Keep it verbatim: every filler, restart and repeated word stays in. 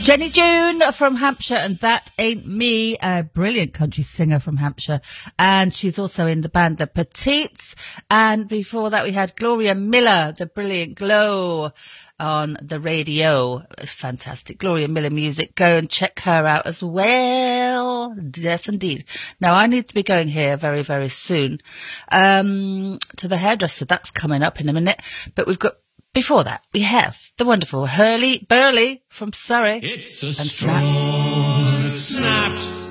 Jenny June from Hampshire, and That Ain't Me, a brilliant country singer from Hampshire. And she's also in the band The Petites. And before that, we had Gloria Miller, the brilliant Glow on the radio. Fantastic. Gloria Miller music. Go and check her out as well. Yes, indeed. Now, I need to be going here very, very soon um, to the hairdresser. That's coming up in a minute. But we've got, before that, we have the wonderful Hurly Burley from Surrey. It's a straw that snaps